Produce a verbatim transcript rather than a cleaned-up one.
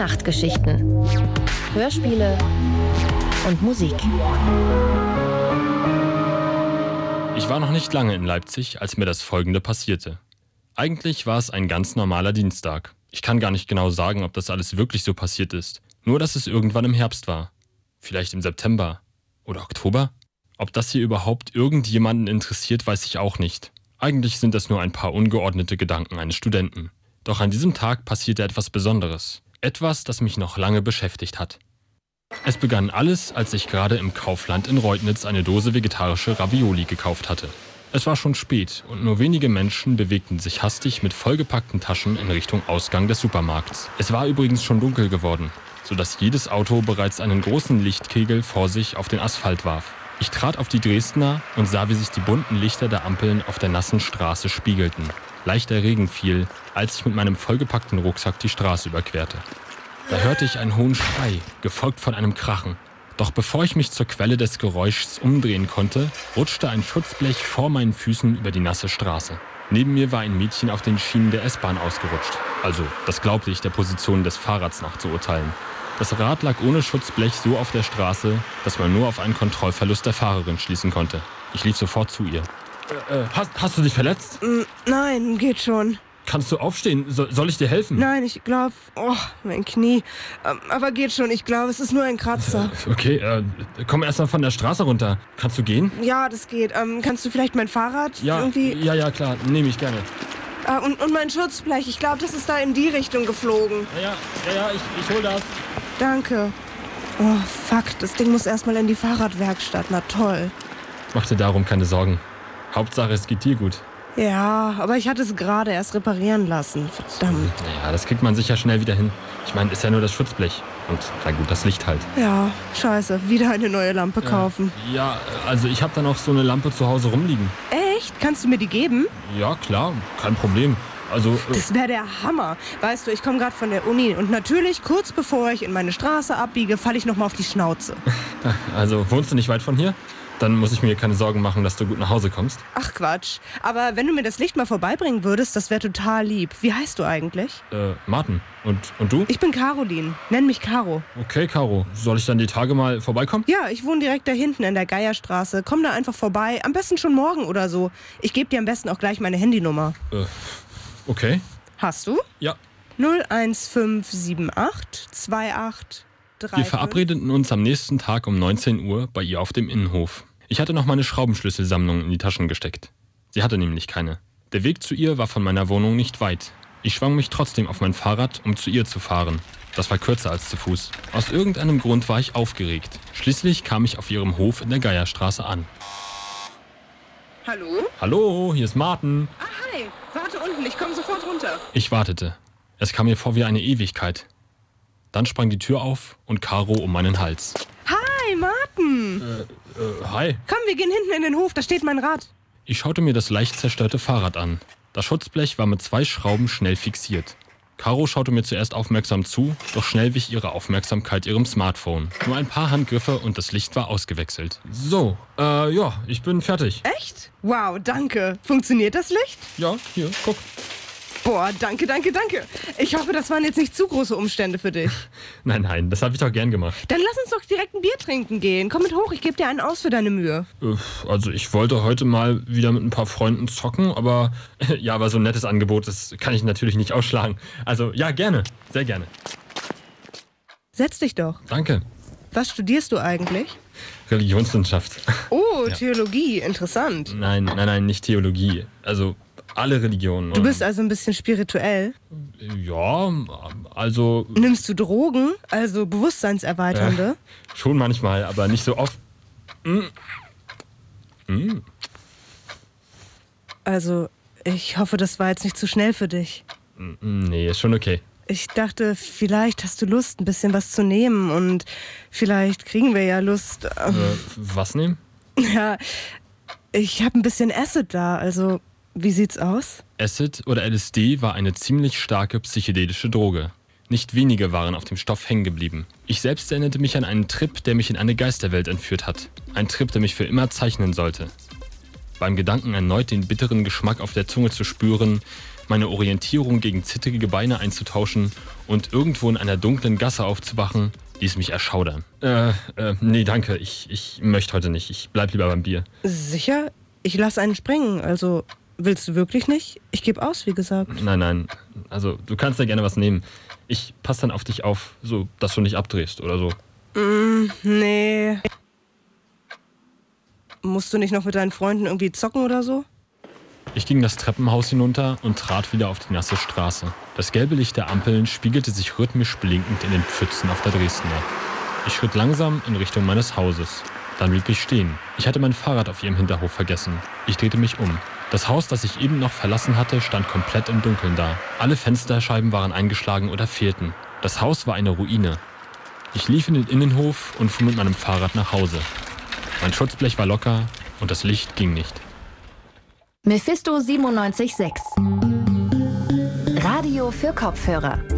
Nachtgeschichten, Hörspiele und Musik. Ich war noch nicht lange in Leipzig, als mir das Folgende passierte. Eigentlich war es ein ganz normaler Dienstag. Ich kann gar nicht genau sagen, ob das alles wirklich so passiert ist. Nur, dass es irgendwann im Herbst war. Vielleicht im September oder Oktober? Ob das hier überhaupt irgendjemanden interessiert, weiß ich auch nicht. Eigentlich sind das nur ein paar ungeordnete Gedanken eines Studenten. Doch an diesem Tag passierte etwas Besonderes. Etwas, das mich noch lange beschäftigt hat. Es begann alles, als ich gerade im Kaufland in Reutnitz eine Dose vegetarische Ravioli gekauft hatte. Es war schon spät und nur wenige Menschen bewegten sich hastig mit vollgepackten Taschen in Richtung Ausgang des Supermarkts. Es war übrigens schon dunkel geworden, sodass jedes Auto bereits einen großen Lichtkegel vor sich auf den Asphalt warf. Ich trat auf die Dresdner und sah, wie sich die bunten Lichter der Ampeln auf der nassen Straße spiegelten. Leichter Regen fiel, als ich mit meinem vollgepackten Rucksack die Straße überquerte. Da hörte ich einen hohen Schrei, gefolgt von einem Krachen. Doch bevor ich mich zur Quelle des Geräuschs umdrehen konnte, rutschte ein Schutzblech vor meinen Füßen über die nasse Straße. Neben mir war ein Mädchen auf den Schienen der S-Bahn ausgerutscht. Also, das glaubte ich der Position des Fahrrads nach zu urteilen. Das Rad lag ohne Schutzblech so auf der Straße, dass man nur auf einen Kontrollverlust der Fahrerin schließen konnte. Ich lief sofort zu ihr. Äh, äh, hast, hast du dich verletzt? Nein, geht schon. Kannst du aufstehen? So, soll ich dir helfen? Nein, ich glaube... Oh, mein Knie. Ähm, aber geht schon, ich glaube, es ist nur ein Kratzer. Okay, äh, komm erst mal von der Straße runter. Kannst du gehen? Ja, das geht. Ähm, kannst du vielleicht mein Fahrrad ja, irgendwie... Ja, ja, klar. Nehme ich gerne. Ah, und, und mein Schutzblech. Ich glaube, das ist da in die Richtung geflogen. Ja, ja, ja, ja ich, ich hol das. Danke. Oh, fuck. Das Ding muss erstmal in die Fahrradwerkstatt. Na toll. Mach dir darum keine Sorgen. Hauptsache, es geht dir gut. Ja, aber ich hatte es gerade erst reparieren lassen. Verdammt. Ja, das kriegt man sicher schnell wieder hin. Ich meine, ist ja nur das Schutzblech. Und na gut, das Licht halt. Ja, scheiße. Wieder eine neue Lampe kaufen. Ja, also ich habe da noch so eine Lampe zu Hause rumliegen. Echt? Kannst du mir die geben? Ja, klar. Kein Problem. Also, äh das wäre der Hammer. Weißt du, ich komme gerade von der Uni und natürlich, kurz bevor ich in meine Straße abbiege, falle ich nochmal auf die Schnauze. Also, wohnst du nicht weit von hier? Dann muss ich mir keine Sorgen machen, dass du gut nach Hause kommst. Ach Quatsch. Aber wenn du mir das Licht mal vorbeibringen würdest, das wäre total lieb. Wie heißt du eigentlich? Äh, Martin. Und, und du? Ich bin Caroline. Nenn mich Caro. Okay, Caro. Soll ich dann die Tage mal vorbeikommen? Ja, ich wohne direkt da hinten in der Geierstraße. Komm da einfach vorbei. Am besten schon morgen oder so. Ich gebe dir am besten auch gleich meine Handynummer. Äh, okay. Hast du? Ja. null eins fünf sieben acht zwei acht drei. Wir verabredeten uns am nächsten Tag um neunzehn Uhr bei ihr auf dem Innenhof. Ich hatte noch meine Schraubenschlüsselsammlung in die Taschen gesteckt. Sie hatte nämlich keine. Der Weg zu ihr war von meiner Wohnung nicht weit. Ich schwang mich trotzdem auf mein Fahrrad, um zu ihr zu fahren. Das war kürzer als zu Fuß. Aus irgendeinem Grund war ich aufgeregt. Schließlich kam ich auf ihrem Hof in der Geierstraße an. Hallo? Hallo, hier ist Martin. Ah, hi. Warte unten, ich komme sofort runter. Ich wartete. Es kam mir vor wie eine Ewigkeit. Dann sprang die Tür auf und Caro um meinen Hals. Hi, Martin. Äh, äh, hi. Komm, wir gehen hinten in den Hof, da steht mein Rad. Ich schaute mir das leicht zerstörte Fahrrad an. Das Schutzblech war mit zwei Schrauben schnell fixiert. Caro schaute mir zuerst aufmerksam zu, doch schnell wich ihre Aufmerksamkeit ihrem Smartphone. Nur ein paar Handgriffe und das Licht war ausgewechselt. So, äh, ja, ich bin fertig. Echt? Wow, danke. Funktioniert das Licht? Ja, hier, guck. Boah, danke, danke, danke. Ich hoffe, das waren jetzt nicht zu große Umstände für dich. Nein, nein, das habe ich doch gern gemacht. Dann lass uns doch direkt ein Bier trinken gehen. Komm mit hoch, ich gebe dir einen aus für deine Mühe. Also ich wollte heute mal wieder mit ein paar Freunden zocken, aber ja, aber so ein nettes Angebot, das kann ich natürlich nicht ausschlagen. Also ja, gerne, sehr gerne. Setz dich doch. Danke. Was studierst du eigentlich? Religionswissenschaft. Oh, Ja. Theologie, interessant. Nein, nein, nein, nicht Theologie. Also alle Religionen. Du bist also ein bisschen spirituell. Ja, also... Nimmst du Drogen, also bewusstseinserweiternde? Äh, schon manchmal, aber nicht so oft. Mm. Mm. Also, ich hoffe, das war jetzt nicht zu schnell für dich. Nee, ist schon okay. Ich dachte, vielleicht hast du Lust, ein bisschen was zu nehmen und vielleicht kriegen wir ja Lust. Ähm, Äh, was nehmen? ja, ich habe ein bisschen Acid da, also wie sieht's aus? Acid oder L S D war eine ziemlich starke psychedelische Droge. Nicht wenige waren auf dem Stoff hängen geblieben. Ich selbst erinnerte mich an einen Trip, der mich in eine Geisterwelt entführt hat. Ein Trip, der mich für immer zeichnen sollte. Beim Gedanken, erneut den bitteren Geschmack auf der Zunge zu spüren, meine Orientierung gegen zittrige Beine einzutauschen und irgendwo in einer dunklen Gasse aufzuwachen, ließ mich erschaudern. Äh, äh, nee, danke. Ich, ich möchte heute nicht. Ich bleib lieber beim Bier. Sicher? Ich lasse einen sprengen. Also, willst du wirklich nicht? Ich gebe aus, wie gesagt. Nein, nein. Also, du kannst ja gerne was nehmen. Ich passe dann auf dich auf, so dass du nicht abdrehst oder so. Mm, nee. Musst du nicht noch mit deinen Freunden irgendwie zocken oder so? Ich ging das Treppenhaus hinunter und trat wieder auf die nasse Straße. Das gelbe Licht der Ampeln spiegelte sich rhythmisch blinkend in den Pfützen auf der Dresdner. Ich schritt langsam in Richtung meines Hauses. Dann blieb ich stehen. Ich hatte mein Fahrrad auf ihrem Hinterhof vergessen. Ich drehte mich um. Das Haus, das ich eben noch verlassen hatte, stand komplett im Dunkeln da. Alle Fensterscheiben waren eingeschlagen oder fehlten. Das Haus war eine Ruine. Ich lief in den Innenhof und fuhr mit meinem Fahrrad nach Hause. Mein Schutzblech war locker und das Licht ging nicht. Mephisto siebenundneunzig Komma sechs. Radio für Kopfhörer.